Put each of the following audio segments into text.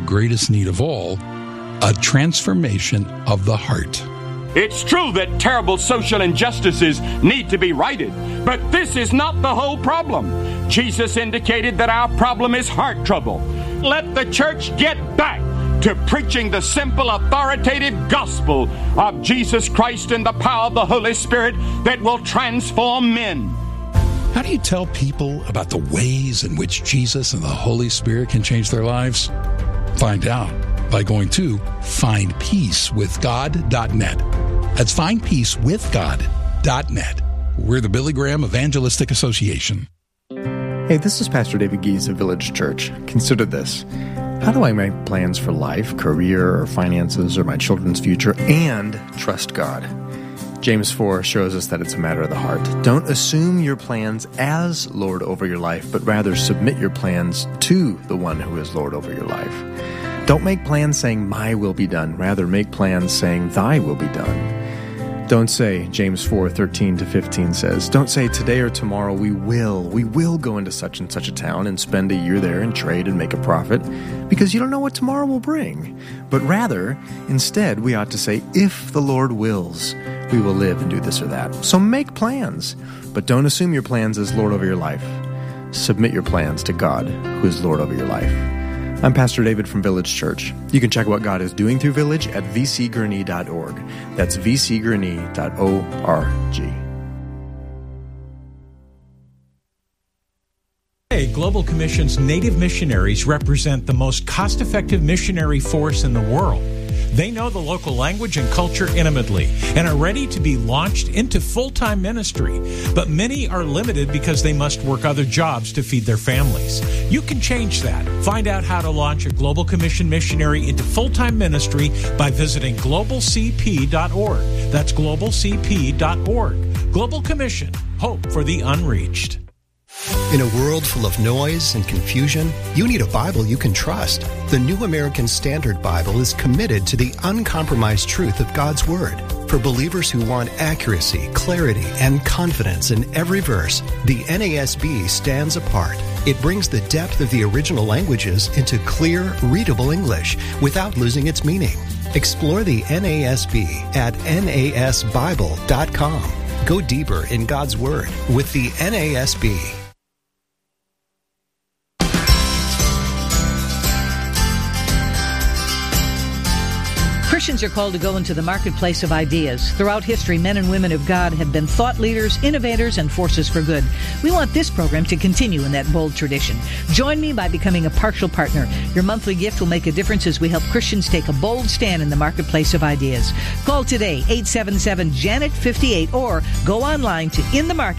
greatest need of all, a transformation of the heart. It's true that terrible social injustices need to be righted, but this is not the whole problem. Jesus indicated that our problem is heart trouble. Let the church get back to preaching the simple, authoritative gospel of Jesus Christ and the power of the Holy Spirit that will transform men. How do you tell people about the ways in which Jesus and the Holy Spirit can change their lives? Find out by going to findpeacewithgod.net. That's findpeacewithgod.net. We're the Billy Graham Evangelistic Association. Hey, this is Pastor David Gies of Village Church. Consider this. How do I make plans for life, career, or finances, or my children's future, and trust God? James 4 shows us that it's a matter of the heart. Don't assume your plans as Lord over your life, but rather submit your plans to the one who is Lord over your life. Don't make plans saying, my will be done. Rather, make plans saying, thy will be done. Don't say, James 4:13-15 says, don't say today or tomorrow we will go into such and such a town and spend a year there and trade and make a profit, because you don't know what tomorrow will bring. But rather, instead, we ought to say, if the Lord wills, we will live and do this or that. So make plans, but don't assume your plans as Lord over your life. Submit your plans to God, who is Lord over your life. I'm Pastor David from Village Church. You can check out what God is doing through Village at vcgurney.org. That's vcgurney.org. Today, Global Commission's Native missionaries represent the most cost-effective missionary force in the world. They know the local language and culture intimately and are ready to be launched into full-time ministry. But many are limited because they must work other jobs to feed their families. You can change that. Find out how to launch a Global Commission missionary into full-time ministry by visiting globalcp.org. That's globalcp.org. Global Commission, hope for the unreached. In a world full of noise and confusion, you need a Bible you can trust. The New American Standard Bible is committed to the uncompromised truth of God's Word. For believers who want accuracy, clarity, and confidence in every verse, the NASB stands apart. It brings the depth of the original languages into clear, readable English without losing its meaning. Explore the NASB at nasbible.com. Go deeper in God's Word with the NASB. Christians are called to go into the marketplace of ideas. Throughout history, men and women of God have been thought leaders, innovators, and forces for good. We want this program to continue in that bold tradition. Join me by becoming a partial partner. Your monthly gift will make a difference as we help Christians take a bold stand in the marketplace of ideas. Call today, 877-JANET-58, or go online to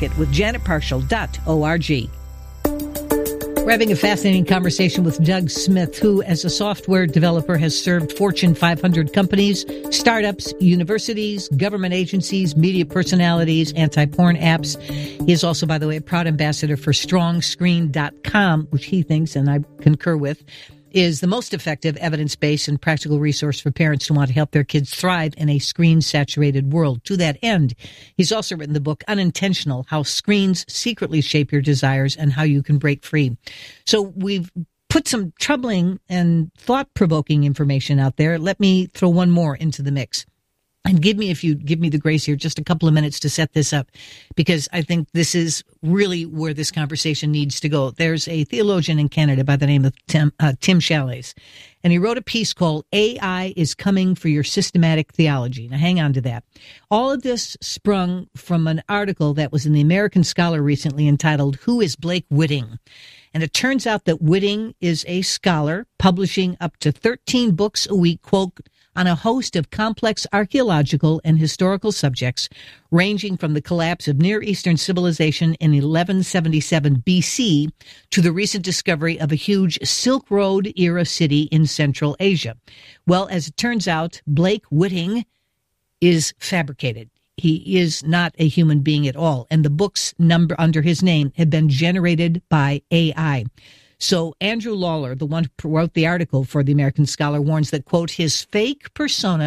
inthemarketwithjanetpartial.org. We're having a fascinating conversation with Doug Smith, who, as a software developer, has served Fortune 500 companies, startups, universities, government agencies, media personalities, anti-porn apps. He is also, by the way, a proud ambassador for StrongScreen.com, which he thinks, and I concur with, is the most effective, evidence-based, and practical resource for parents who want to help their kids thrive in a screen-saturated world. To that end, he's also written the book Unintentional: How Screens Secretly Shape Your Desires and How You Can Break Free. So we've put some troubling and thought-provoking information out there. Let me throw one more into the mix. And if you give me the grace here, just a couple of minutes to set this up, because I think this is really where this conversation needs to go. There's a theologian in Canada by the name of Tim Challies, and he wrote a piece called AI is Coming for Your Systematic Theology. Now, hang on to that. All of this sprung from an article that was in the American Scholar recently entitled, Who is Blake Whitting? And it turns out that Whitting is a scholar publishing up to 13 books a week, quote, on a host of complex archaeological and historical subjects, ranging from the collapse of Near Eastern civilization in 1177 BC to the recent discovery of a huge Silk Road-era city in Central Asia. Well, as it turns out, Blake Whitting is fabricated. He is not a human being at all, and the books number under his name have been generated by AI. So Andrew Lawler, the one who wrote the article for the American Scholar, warns that, quote, his fake persona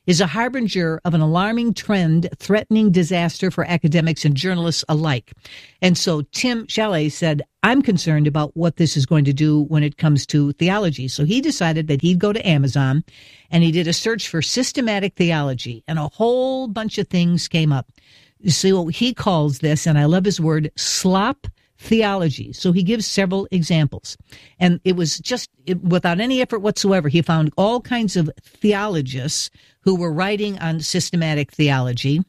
is a harbinger of an alarming trend threatening disaster for academics and journalists alike. And so Tim Challies said, I'm concerned about what this is going to do when it comes to theology. So he decided that he'd go to Amazon and he did a search for systematic theology, and a whole bunch of things came up. So he calls this, and I love his word, slop theology. So he gives several examples. And it was just without any effort whatsoever. He found all kinds of theologists who were writing on systematic theology.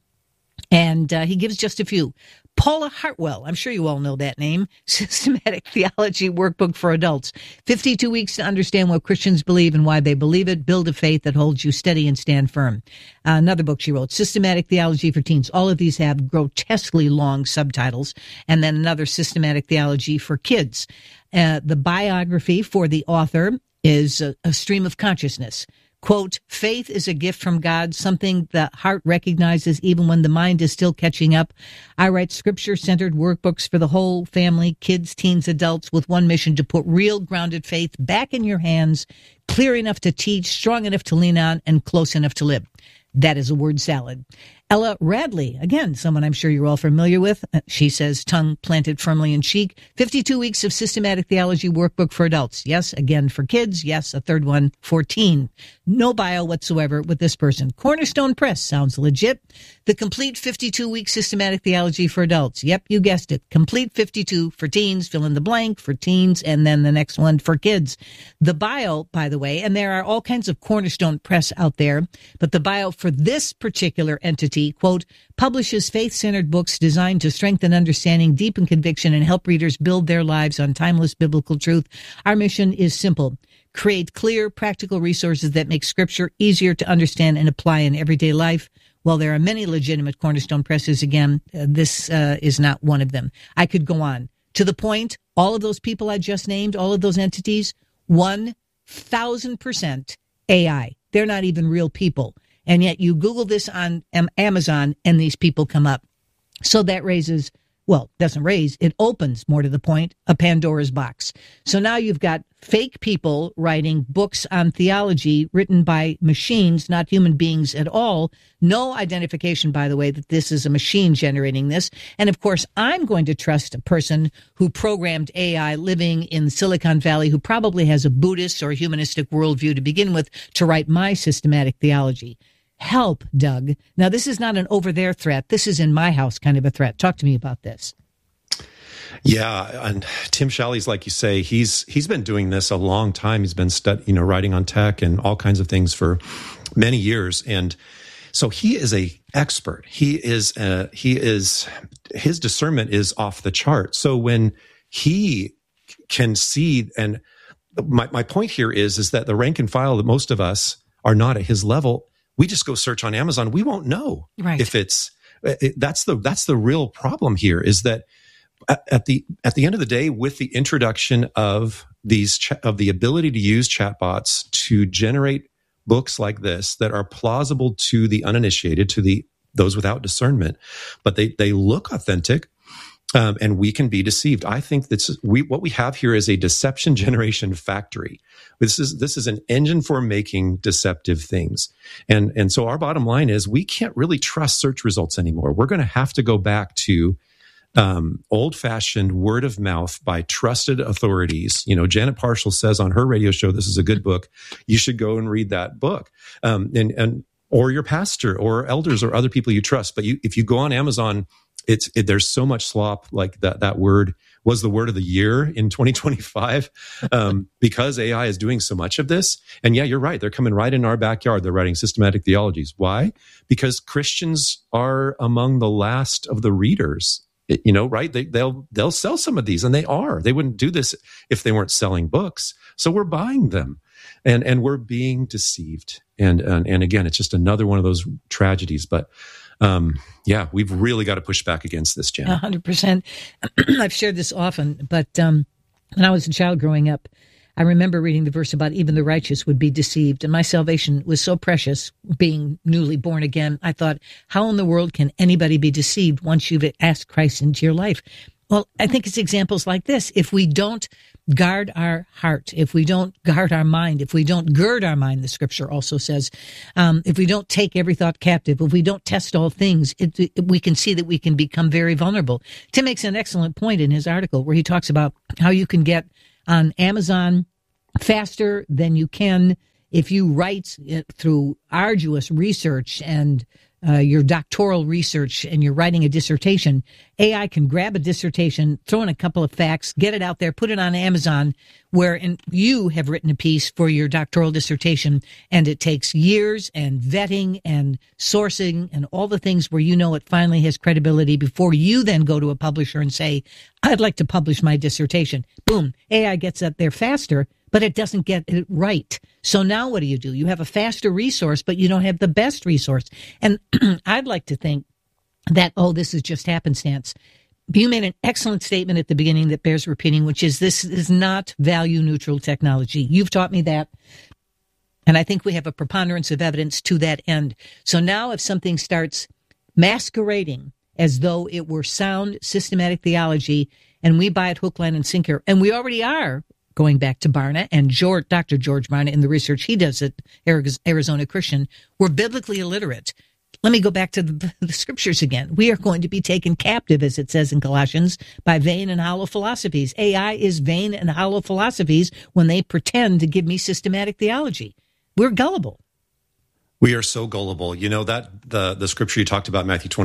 And he gives just a few. Paula Hartwell, I'm sure you all know that name, Systematic Theology Workbook for Adults. 52 weeks to understand what Christians believe and why they believe it. Build a faith that holds you steady and stand firm. Another book she wrote, Systematic Theology for Teens. All of these have grotesquely long subtitles. And then another, Systematic Theology for Kids. The biography for the author is a Stream of Consciousness. Quote, faith is a gift from God, something the heart recognizes even when the mind is still catching up. I write scripture-centered workbooks for the whole family, kids, teens, adults, with one mission: to put real grounded faith back in your hands, clear enough to teach, strong enough to lean on, and close enough to live. That is a word salad. Ella Radley, again, someone I'm sure you're all familiar with. She says, tongue planted firmly in cheek. 52 weeks of systematic theology workbook for adults. Yes, again, for kids. Yes, a third one for teen. No bio whatsoever with this person. Cornerstone Press sounds legit. The complete 52-week systematic theology for adults. Yep, you guessed it. Complete 52 for teens, fill in the blank for teens, and then the next one for kids. The bio, by the way, and there are all kinds of Cornerstone Press out there, but the bio for this particular entity, quote, publishes faith-centered books designed to strengthen understanding, deepen conviction, and help readers build their lives on timeless biblical truth. Our mission is simple: create clear, practical resources that make Scripture easier to understand and apply in everyday life. While there are many legitimate Cornerstone presses, again, this is not one of them. I could go on. To the point, all of those people I just named, all of those entities, 1,000% AI. They're not even real people. And yet you Google this on Amazon and these people come up. So that raises, well, doesn't raise, it opens, more to the point, a Pandora's box. So now you've got fake people writing books on theology written by machines, not human beings at all. No identification, by the way, that this is a machine generating this. And of course, I'm going to trust a person who programmed AI living in Silicon Valley, who probably has a Buddhist or humanistic worldview to begin with, to write my systematic theology. Help, Doug. Now, this is not an over there threat. This is in my house kind of a threat. Talk to me about this. Yeah, and Tim Challies, like you say, he's been doing this a long time. He's been writing on tech and all kinds of things for many years, and so he is a expert. His discernment is off the chart. So when he can see, and my point here is that the rank and file, that most of us are not at his level. We just go search on Amazon. We won't know if that's the real problem here, is that at the end of the day, with the introduction of the ability to use chatbots to generate books like this that are plausible to the uninitiated, to those without discernment, but they look authentic, and we can be deceived. I think what we have here is a deception generation factory. This is an engine for making deceptive things. And so our bottom line is we can't really trust search results anymore. We're going to have to go back to old-fashioned word of mouth by trusted authorities. Janet Parshall says on her radio show, this is a good book. You should go and read that book. Or your pastor or elders or other people you trust. But if you go on Amazon, there's so much slop. Like that word was the word of the year in 2025 because AI is doing so much of this. And yeah, you're right. They're coming right in our backyard. They're writing systematic theologies. Why? Because Christians are among the last of the readers. Right? They'll sell some of these, and they are. They wouldn't do this if they weren't selling books. So we're buying them, and we're being deceived. And again, it's just another one of those tragedies. But yeah, we've really got to push back against this, Jen. 100%. I've shared this often, but when I was a child growing up, I remember reading the verse about even the righteous would be deceived. And my salvation was so precious, being newly born again. I thought, how in the world can anybody be deceived once you've asked Christ into your life? Well, I think it's examples like this. If we don't guard our heart, if we don't guard our mind, if we don't gird our mind, the scripture also says, if we don't take every thought captive, if we don't test all things, we can see that we can become very vulnerable. Tim makes an excellent point in his article where he talks about how you can get on Amazon faster than you can if you write through arduous research and your doctoral research and you're writing a dissertation. AI can grab a dissertation, throw in a couple of facts, get it out there, put it on Amazon, where you have written a piece for your doctoral dissertation, and it takes years and vetting and sourcing and all the things where you know it finally has credibility before you then go to a publisher and say, I'd like to publish my dissertation. Boom, AI gets up there faster, but it doesn't get it right. So now what do? You have a faster resource, but you don't have the best resource. And I'd like to think that, this is just happenstance. You made an excellent statement at the beginning that bears repeating, which is this is not value-neutral technology. You've taught me that. And I think we have a preponderance of evidence to that end. So now if something starts masquerading as though it were sound, systematic theology, and we buy it hook, line, and sinker, and we already are, going back to Barna and Dr. George Barna in the research he does at Arizona Christian, we're biblically illiterate. Let me go back to the scriptures again. We are going to be taken captive, as it says in Colossians, by vain and hollow philosophies. AI is vain and hollow philosophies when they pretend to give me systematic theology. We're gullible. We are so gullible. You know, that the scripture you talked about, Matthew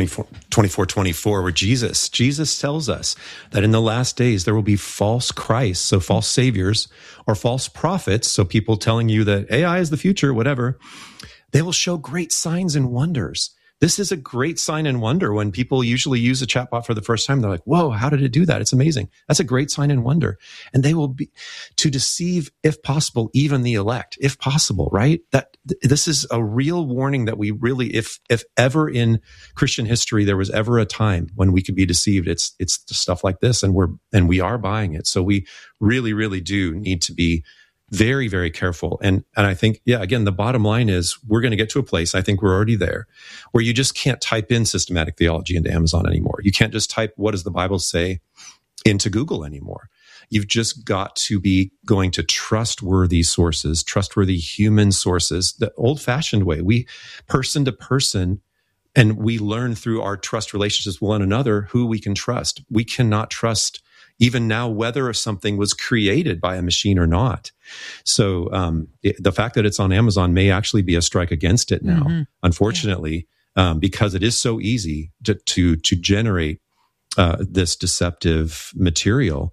24, where Jesus tells us that in the last days there will be false Christs, so false saviors, or false prophets, so people telling you that AI is the future, whatever. They will show great signs and wonders. This is a great sign and wonder when people usually use a chatbot for the first time. They're like, whoa, how did it do that? It's amazing. That's a great sign and wonder. And they will be to deceive, if possible, even the elect, if possible, right? That this is a real warning that we really, if ever in Christian history, there was ever a time when we could be deceived, it's stuff like this, and we are buying it. So we really, really do need to be very, very careful. And I think, again, the bottom line is we're going to get to a place, I think we're already there, where you just can't type in systematic theology into Amazon anymore. You can't just type, what does the Bible say, into Google anymore. You've just got to be going to trustworthy sources, trustworthy human sources, the old-fashioned way. We person to person, and we learn through our trust relationships with one another who we can trust. We cannot trust even now whether something was created by a machine or not. So the fact that it's on Amazon may actually be a strike against it now, unfortunately, because it is so easy to generate this deceptive material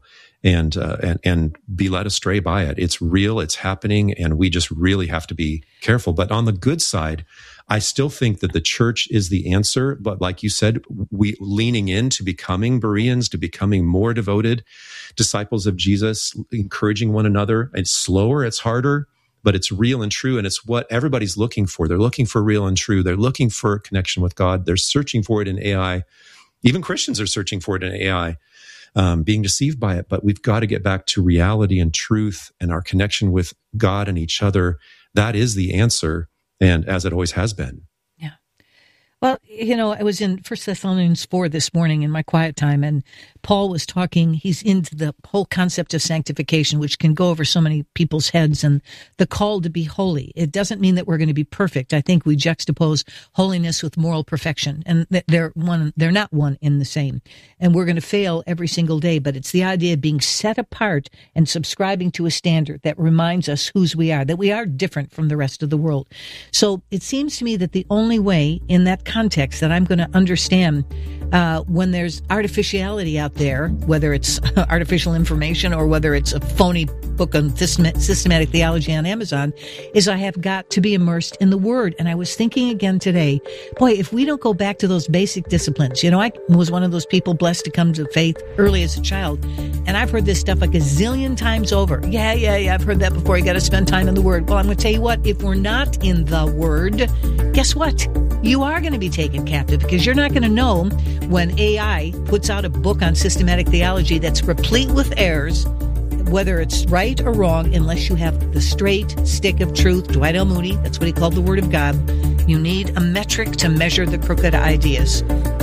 and be led astray by it. It's real, it's happening, and we just really have to be careful. But on the good side, I still think that the church is the answer. But like you said, we leaning into becoming Bereans, to becoming more devoted disciples of Jesus, encouraging one another. It's slower, it's harder, but it's real and true. And it's what everybody's looking for. They're looking for real and true. They're looking for connection with God. They're searching for it in AI. Even Christians are searching for it in AI, being deceived by it. But we've got to get back to reality and truth and our connection with God and each other. That is the answer. And as it always has been. Yeah. Well, I was in 1 Thessalonians 4 this morning in my quiet time, and Paul was talking. He's into the whole concept of sanctification, which can go over so many people's heads, and the call to be holy. It doesn't mean that we're going to be perfect. I think we juxtapose holiness with moral perfection, and they're not one in the same. And we're going to fail every single day, but it's the idea of being set apart and subscribing to a standard that reminds us whose we are, that we are different from the rest of the world. So it seems to me that the only way in that context that I'm going to understand when there's artificiality out there, whether it's artificial information or whether it's a phony book on systematic theology on Amazon, is I have got to be immersed in the Word. And I was thinking again today, boy, if we don't go back to those basic disciplines, I was one of those people blessed to come to faith early as a child. And I've heard this stuff like a zillion times over. Yeah, I've heard that before. You got to spend time in the Word. Well, I'm going to tell you what, if we're not in the Word, guess what? You are going to be taken captive, because you're not going to know when AI puts out a book on systematic theology that's replete with errors, whether it's right or wrong, unless you have the straight stick of truth. Dwight L. Moody, that's what he called the Word of God. You need a metric to measure the crooked ideas.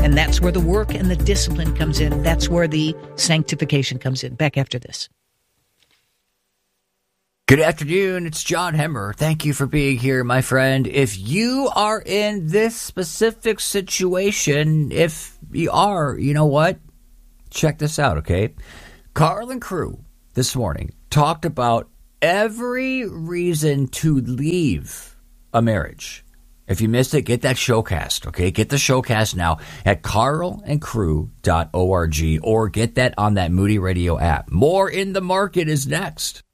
And that's where the work and the discipline comes in. That's where the sanctification comes in. Back after this. Good afternoon. It's John Hemmer. Thank you for being here, my friend. If you are in this specific situation, if you are, you know what? Check this out, okay? Carl and crew this morning talked about every reason to leave a marriage. If you missed it, get that showcast, okay? Get the showcast now at carlandcrew.org or get that on that Moody Radio app. More in the Market is next.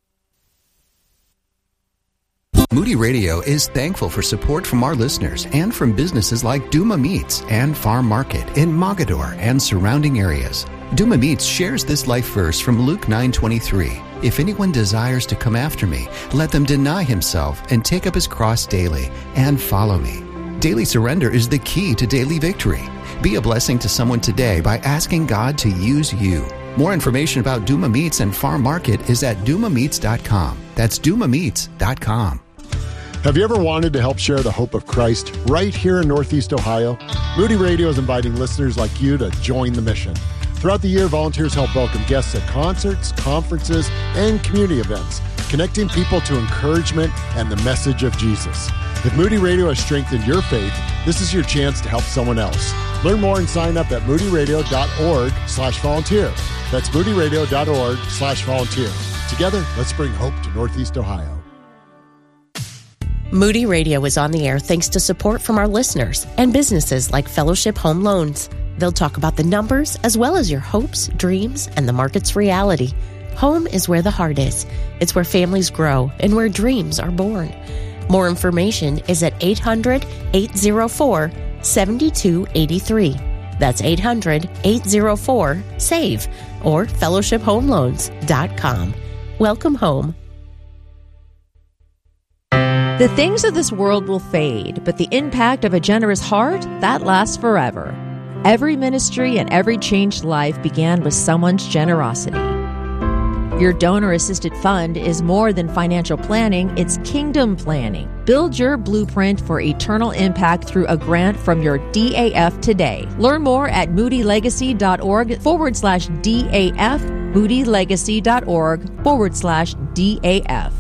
Moody Radio is thankful for support from our listeners and from businesses like Duma Meats and Farm Market in Mogadore and surrounding areas. Duma Meats shares this life verse from Luke 9:23. If anyone desires to come after me, let them deny himself and take up his cross daily and follow me. Daily surrender is the key to daily victory. Be a blessing to someone today by asking God to use you. More information about Duma Meats and Farm Market is at dumameats.com. That's dumameats.com. Have you ever wanted to help share the hope of Christ right here in Northeast Ohio? Moody Radio is inviting listeners like you to join the mission. Throughout the year, volunteers help welcome guests at concerts, conferences, and community events, connecting people to encouragement and the message of Jesus. If Moody Radio has strengthened your faith, this is your chance to help someone else. Learn more and sign up at moodyradio.org/volunteer. That's moodyradio.org/volunteer. Together, let's bring hope to Northeast Ohio. Moody Radio is on the air thanks to support from our listeners and businesses like Fellowship Home Loans. They'll talk about the numbers as well as your hopes, dreams, and the market's reality. Home is where the heart is. It's where families grow and where dreams are born. More information is at 800-804-7283. That's 800-804-SAVE or fellowshiphomeloans.com. Welcome home. The things of this world will fade, but the impact of a generous heart, that lasts forever. Every ministry and every changed life began with someone's generosity. Your donor-assisted fund is more than financial planning, it's kingdom planning. Build your blueprint for eternal impact through a grant from your DAF today. Learn more at moodylegacy.org/DAF, moodylegacy.org/DAF.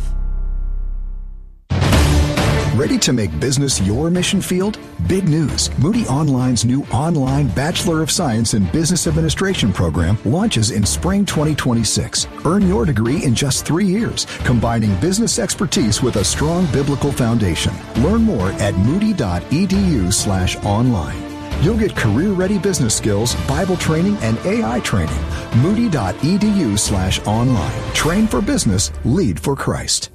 Ready to make business your mission field? Big news. Moody Online's new online Bachelor of Science in Business Administration program launches in spring 2026. Earn your degree in just 3 years, combining business expertise with a strong biblical foundation. Learn more at moody.edu/online. You'll get career-ready business skills, Bible training, and AI training. Moody.edu/online. Train for business, lead for Christ.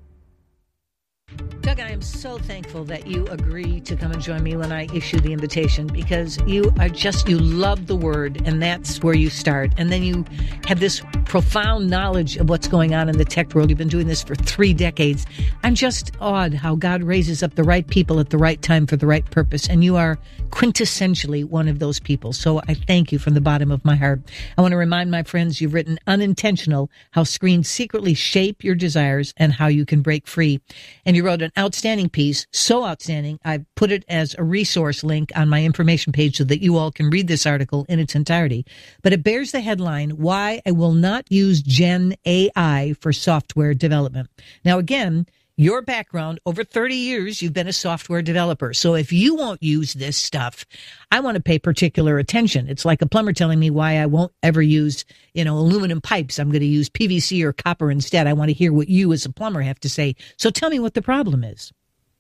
Doug, I am so thankful that you agree to come and join me when I issue the invitation, because you love the word, and that's where you start. And then you have this profound knowledge of what's going on in the tech world. You've been doing this for 3 decades. I'm just awed how God raises up the right people at the right time for the right purpose. And you are quintessentially one of those people. So I thank you from the bottom of my heart. I want to remind my friends you've written Unintentional, How Screens Secretly Shape Your Desires and How You Can Break Free. And you wrote an outstanding piece, so outstanding, I've put it as a resource link on my information page so that you all can read this article in its entirety. But it bears the headline, Why I Will Not Use Gen AI for Software Development. Now, again, your background, over 30 years, you've been a software developer. So if you won't use this stuff, I want to pay particular attention. It's like a plumber telling me why I won't ever use, aluminum pipes. I'm going to use PVC or copper instead. I want to hear what you as a plumber have to say. So tell me what the problem is.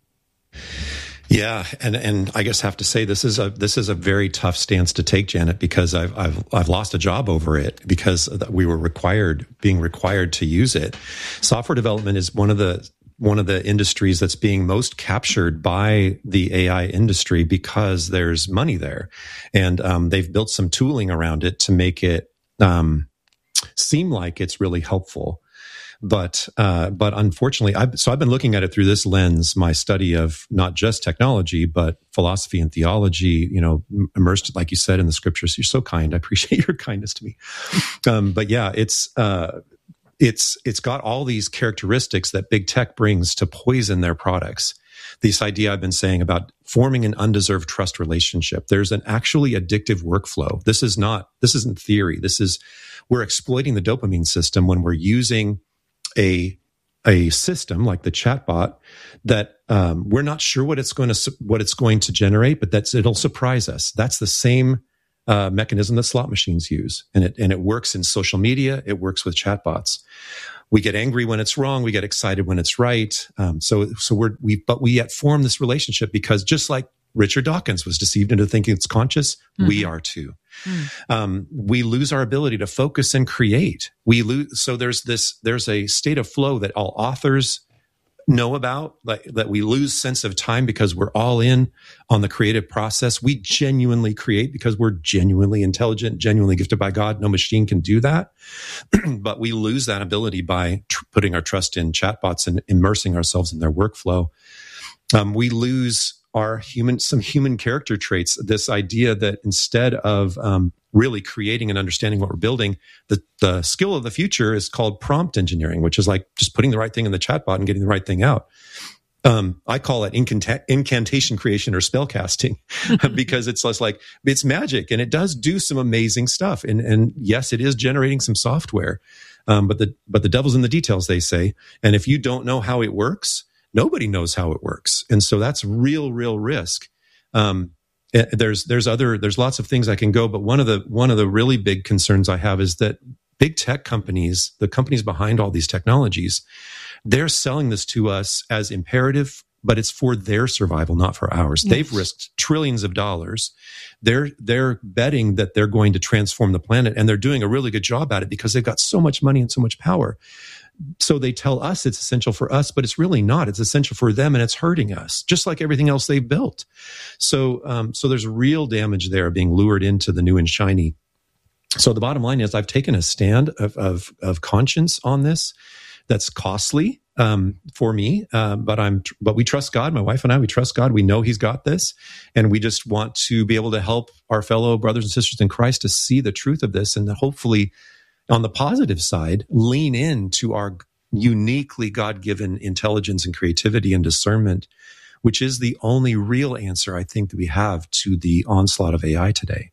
Yeah, and I guess I have to say this is a very tough stance to take, Janet, because I've lost a job over it because we were being required to use it. Software development is one of the industries that's being most captured by the AI industry because there's money there, and they've built some tooling around it to make it seem like it's really helpful. But unfortunately, I've been looking at it through this lens, my study of not just technology, but philosophy and theology, immersed, like you said, in the scriptures. You're so kind. I appreciate your kindness to me. But yeah, it's got all these characteristics that big tech brings to poison their products. this idea I've been saying about forming an undeserved trust relationship. There's an actually addictive workflow. This isn't theory. We're exploiting the dopamine system when we're using a system like the chatbot that we're not sure what it's going to generate, but it'll surprise us. That's the same mechanism that slot machines use, and it works in social media. It works with chatbots. We get angry when it's wrong. We get excited when it's right. But we yet form this relationship because just like Richard Dawkins was deceived into thinking it's conscious, we are too. We lose our ability to focus and create. So there's a state of flow that all authors know about, that we lose sense of time because we're all in on the creative process. We genuinely create because we're genuinely intelligent, genuinely gifted by God. No machine can do that. But we lose that ability by putting our trust in chatbots and immersing ourselves in their workflow. We lose some human character traits. This idea that instead of really creating and understanding what we're building, the skill of the future is called prompt engineering, which is like just putting the right thing in the chatbot and getting the right thing out. I call it incantation creation or spell casting because it's less like it's magic and it does do some amazing stuff. And yes, it is generating some software, but the devil's in the details, they say. And if you don't know how it works, nobody knows how it works. And so that's real risk. There's lots of things I can go, but one of the really big concerns I have is that big tech companies, the companies behind all these technologies, they're selling this to us as imperative, but it's for their survival, not for ours. Yes. They've risked trillions of dollars. They're betting that they're going to transform the planet, and they're doing a really good job at it because they've got so much money and so much power. So they tell us it's essential for us, but it's really not. It's essential for them, and it's hurting us, just like everything else they've built. So there's real damage there being lured into the new and shiny. So the bottom line is I've taken a stand of conscience on this. That's costly for me, but we trust God. My wife and I, we trust God. We know He's got this, and we just want to be able to help our fellow brothers and sisters in Christ to see the truth of this, and hopefully, on the positive side, lean into our uniquely God-given intelligence and creativity and discernment, which is the only real answer I think that we have to the onslaught of AI today.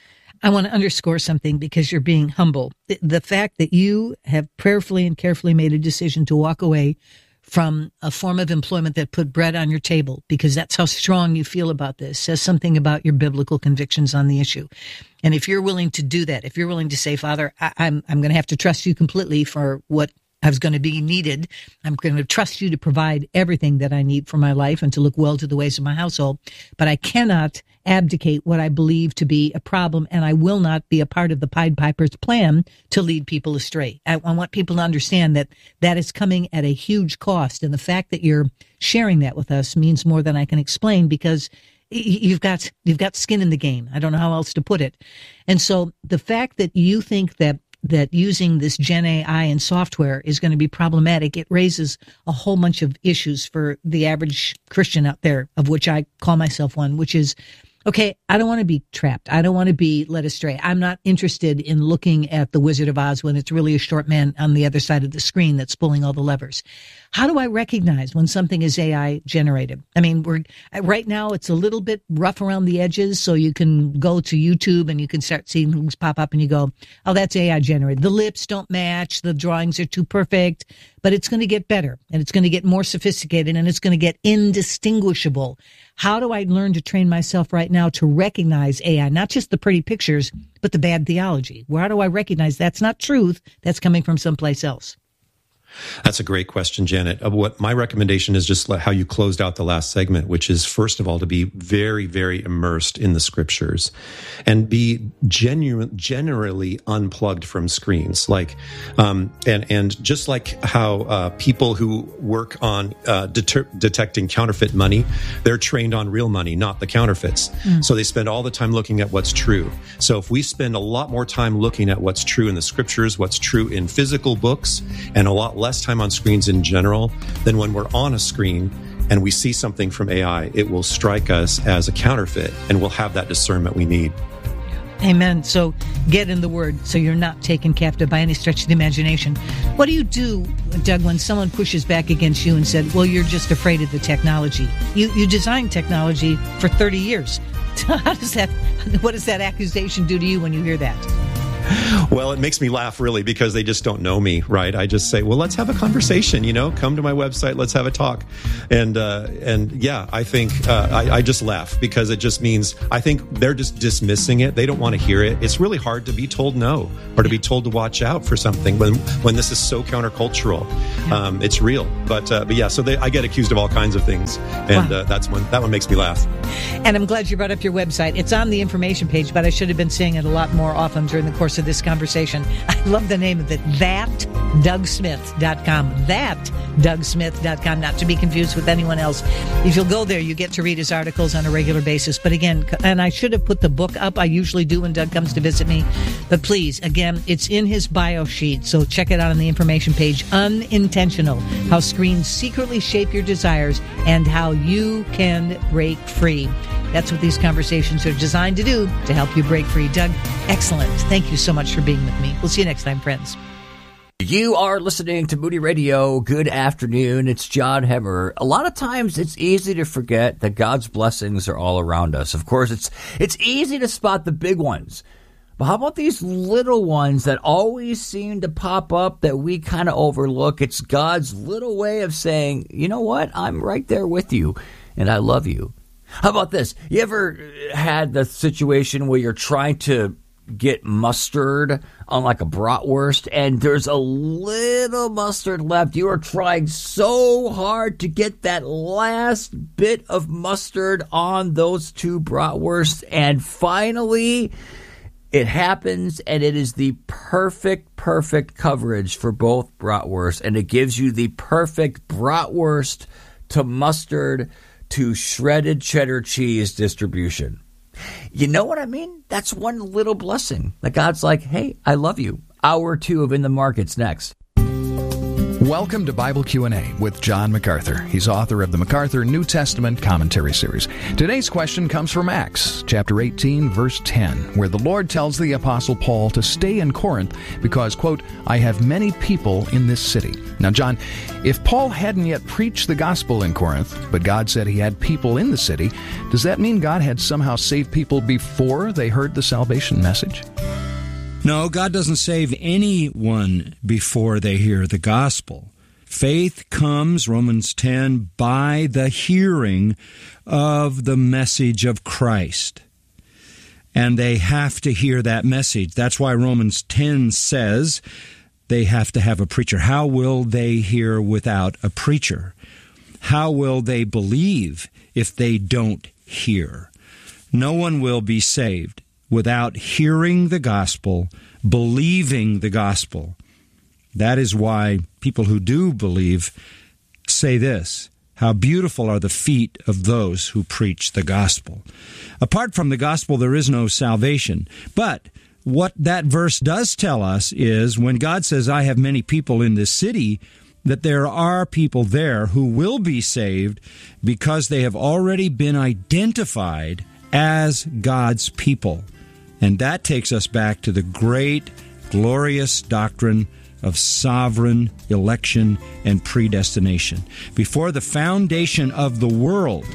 I want to underscore something because you're being humble. The fact that you have prayerfully and carefully made a decision to walk away from a form of employment that put bread on your table, because that's how strong you feel about this, says something about your biblical convictions on the issue. And if you're willing to do that, if you're willing to say, Father, I'm going to have to trust you completely for what is going to be needed. I'm going to trust you to provide everything that I need for my life and to look well to the ways of my household. But I cannot abdicate what I believe to be a problem, and I will not be a part of the Pied Piper's plan to lead people astray. I want people to understand that is coming at a huge cost, and the fact that you're sharing that with us means more than I can explain, because you've got skin in the game. I don't know how else to put it. And so the fact that you think that using this Gen AI and software is going to be problematic, it raises a whole bunch of issues for the average Christian out there, of which I call myself one, which is, okay, I don't want to be trapped. I don't want to be led astray. I'm not interested in looking at the Wizard of Oz when it's really a short man on the other side of the screen that's pulling all the levers. How do I recognize when something is AI generated? I mean, right now it's a little bit rough around the edges, so you can go to YouTube and you can start seeing things pop up and you go, oh, that's AI generated. The lips don't match. The drawings are too perfect. But it's going to get better, and it's going to get more sophisticated, and it's going to get indistinguishable. How do I learn to train myself right now to recognize AI, not just the pretty pictures, but the bad theology? How do I recognize that's not truth, that's coming from someplace else? That's a great question, Janet. What my recommendation is just how you closed out the last segment, which is, first of all, to be very, very immersed in the scriptures and be generally unplugged from screens. Like, and just like how people who work on detecting counterfeit money, they're trained on real money, not the counterfeits. So they spend all the time looking at what's true. So if we spend a lot more time looking at what's true in the scriptures, what's true in physical books, and a lot less time on screens in general, then when we're on a screen and we see something from AI, it will strike us as a counterfeit, and we'll have that discernment we need. Amen. So get in the Word so you're not taken captive by any stretch of the imagination. What do you do, Doug, when someone pushes back against you and said, well, you're just afraid of the technology? You designed technology for 30 years. What does that accusation do to you when you hear that? Well, it makes me laugh, really, because they just don't know me, right? I just say, well, let's have a conversation, come to my website, let's have a talk. And yeah, I think I just laugh because it just means I think they're just dismissing it. They don't want to hear it. It's really hard to be told no or to be told to watch out for something when this is so countercultural. It's real. But yeah, so I get accused of all kinds of things. And that one makes me laugh. And I'm glad you brought up your website. It's on the information page, but I should have been saying it a lot more often during the course of this conversation. I love the name of it, thatdougsmith.com. Thatdougsmith.com, not to be confused with anyone else. If you'll go there, you get to read his articles on a regular basis. But again, and I should have put the book up. I usually do when Doug comes to visit me. But please, again, it's in his bio sheet, so check it out on the information page. Unintentional, how screens secretly shape your desires and how you can break free. That's what these conversations are designed to do, to help you break free. Doug, excellent. Thank you so much for being with me. We'll see you next time, friends. You are listening to Moody Radio. Good afternoon. It's John Hemmer. A lot of times it's easy to forget that God's blessings are all around us. Of course, it's easy to spot the big ones. But how about these little ones that always seem to pop up that we kind of overlook? It's God's little way of saying, you know what? I'm right there with you, and I love you. How about this? You ever had the situation where you're trying to get mustard on like a bratwurst and there's a little mustard left? You are trying so hard to get that last bit of mustard on those two bratwursts, and finally it happens, and it is the perfect coverage for both bratwursts, and it gives you the perfect bratwurst to mustard to shredded cheddar cheese distribution. You know what I mean? That's one little blessing that God's like, hey, I love you. Hour 2 of In the Markets next. Welcome to Bible Q&A with John MacArthur. He's author of the MacArthur New Testament Commentary Series. Today's question comes from Acts, chapter 18, verse 10, where the Lord tells the Apostle Paul to stay in Corinth because, quote, I have many people in this city. Now, John, if Paul hadn't yet preached the gospel in Corinth, but God said he had people in the city, does that mean God had somehow saved people before they heard the salvation message? No, God doesn't save anyone before they hear the gospel. Faith comes, Romans 10, by the hearing of the message of Christ. And they have to hear that message. That's why Romans 10 says they have to have a preacher. How will they hear without a preacher? How will they believe if they don't hear? No one will be saved without hearing the gospel, believing the gospel. That is why people who do believe say this, how beautiful are the feet of those who preach the gospel. Apart from the gospel, there is no salvation. But what that verse does tell us is when God says, I have many people in this city, that there are people there who will be saved because they have already been identified as God's people. And that takes us back to the great, glorious doctrine of sovereign election and predestination. Before the foundation of the world,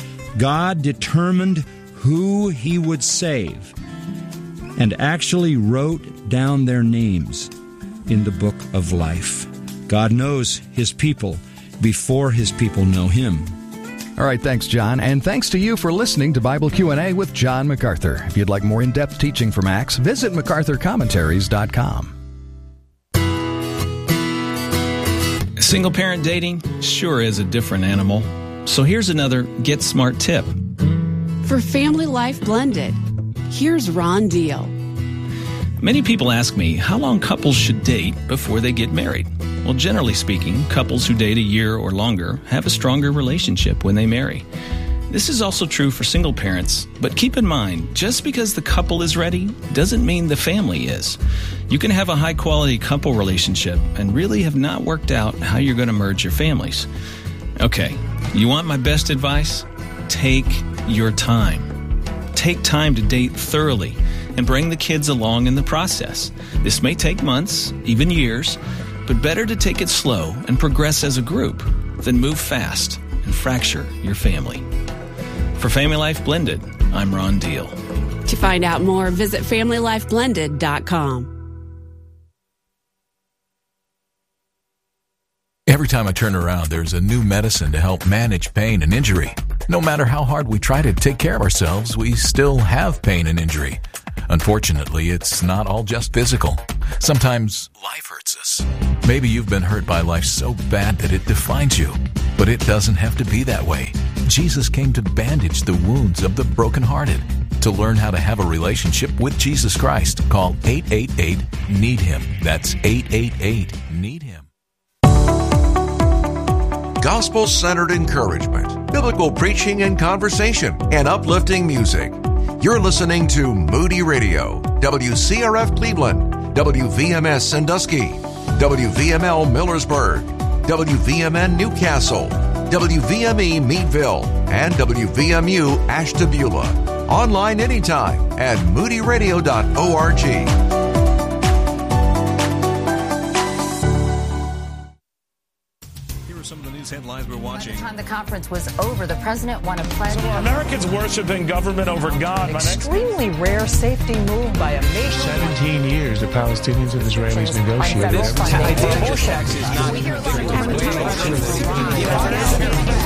God determined who he would save and actually wrote down their names in the book of life. God knows his people before his people know him. All right, thanks, John. And thanks to you for listening to Bible Q&A with John MacArthur. If you'd like more in-depth teaching from Acts, visit MacArthurCommentaries.com. Single-parent dating sure is a different animal. So here's another Get Smart tip. For family life blended, here's Ron Deal. Many people ask me how long couples should date before they get married. Well, generally speaking, couples who date a year or longer have a stronger relationship when they marry. This is also true for single parents, but keep in mind, just because the couple is ready doesn't mean the family is. You can have a high-quality couple relationship and really have not worked out how you're going to merge your families. Okay, you want my best advice? Take your time. take time to date thoroughly and bring the kids along in the process. This may take months, even years, but better to take it slow and progress as a group than move fast and fracture your family. For Family Life Blended, I'm Ron Deal. To find out more, visit FamilyLifeBlended.com. Every time I turn around, there's a new medicine to help manage pain and injury. No matter how hard we try to take care of ourselves, we still have pain and injury. Unfortunately, it's not all just physical. Sometimes life hurts us. Maybe you've been hurt by life so bad that it defines you. But it doesn't have to be that way. Jesus came to bandage the wounds of the brokenhearted. To learn how to have a relationship with Jesus Christ, call 888-NEED-HIM. That's 888-NEED-HIM. Gospel-centered encouragement, biblical preaching and conversation, and uplifting music. You're listening to Moody Radio, WCRF Cleveland, WVMS Sandusky, WVML Millersburg, WVMN Newcastle, WVME Meadville, and WVMU Ashtabula. Online anytime at moodyradio.org. Some of the news headlines we're watching. By the time the conference was over, the president won a pledge. So Americans worshiping government over God. Extremely rare safety move by a nation. 17 years the Palestinians and Israelis negotiated.